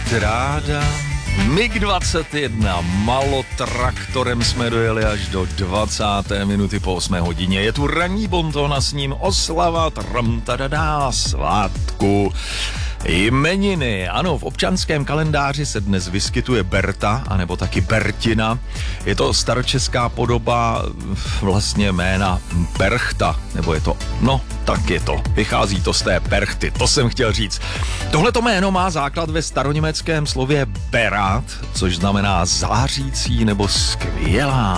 mít ráda. MiG-21 malotraktorem jsme dojeli až do 20. minuty po 8 hodině. Je tu ranní bonton a s ním oslava tramtadadá svátku. Jmeniny. Ano, v občanském kalendáři se dnes vyskytuje Berta, anebo taky Bertina. Je to staročeská podoba vlastně jména Perchta, nebo je to, no, tak je to. Vychází to z té Perchty, to jsem chtěl říct. Tohleto jméno má základ ve staroněmeckém slově berat, což znamená zářící nebo skvělá.